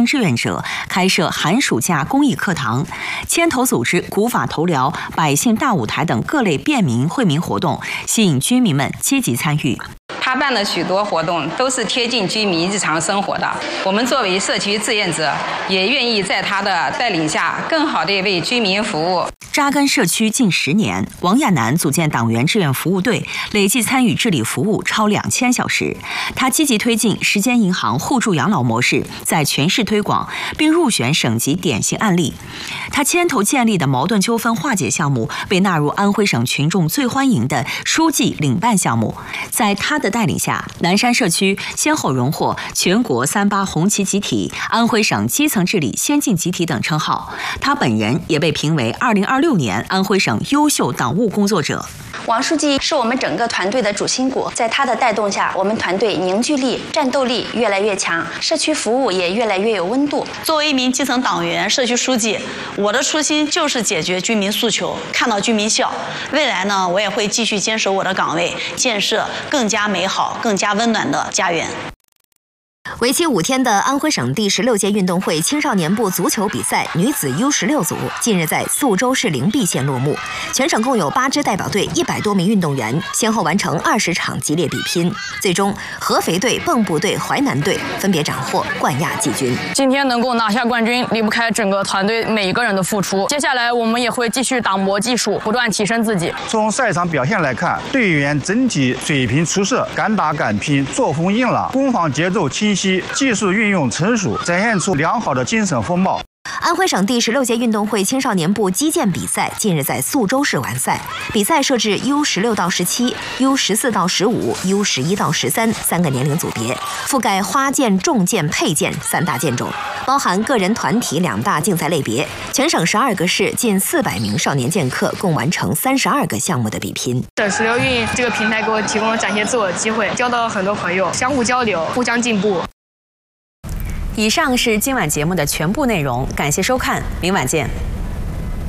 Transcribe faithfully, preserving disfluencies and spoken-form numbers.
志愿者开设寒暑假公益课堂，牵头组织古法头疗、百姓大舞台等各类便民惠民活动，吸引居民们积极参与。 他办的许多活动都是贴近居民日常生活的，我们作为社区志愿者，也愿意在他的带领下，更好地为居民服务。 扎根社区近十年，王亚楠组建党员志愿服务队，累计参与治理服务超两千小时。他积极推进时间银行互助养老模式在全市推广，并入选省级典型案例。他牵头建立的矛盾纠纷化解项目被纳入安徽省群众最欢迎的书记领办项目。在他的带领下，南山社区先后荣获全国三八红旗集体、安徽省基层治理先进集体等称号。他本人也被评为二零二六年安徽省优秀党务工作者。 王书记是我们整个团队的主心骨，在他的带动下，我们团队凝聚力、战斗力越来越强，社区服务也越来越有温度。 作为一名基层党员、社区书记，我的初心就是解决居民诉求，看到居民笑。未来呢，我也会继续坚守我的岗位，建设更加美好、更加温暖的家园。 为期五天的安徽省第十六届运动会青少年部足球比赛女子 U 十六组近日在宿州市灵璧县落幕。全省共有八支代表队，一百多名运动员先后完成二十场激烈比拼，最终合肥队、蚌埠队、淮南队分别斩获冠亚季军。 今天能够拿下冠军，离不开整个团队每一个人的付出。接下来我们也会继续打磨技术，不断提升自己。 从赛场表现来看，队员整体水平出色，敢打敢拼，作风硬朗，攻防节奏清晰，技术运用成熟，展现出良好的精神风貌。 安徽省第十六届运动会青少年部击剑比赛近日在宿州市完赛。比赛设置 U 十六到十七、U 十四到十五、U 十一到十三三个年龄组别，覆盖花剑、重剑、佩剑三大剑种，包含个人、团体两大竞赛类别。全省十二个市近四百名少年剑客共完成三十二个项目的比拼。 省十六运这个平台给我提供了展现自我的机会，交到了很多朋友，相互交流，互相进步。 以上是今晚节目的全部内容，感谢收看，明晚见。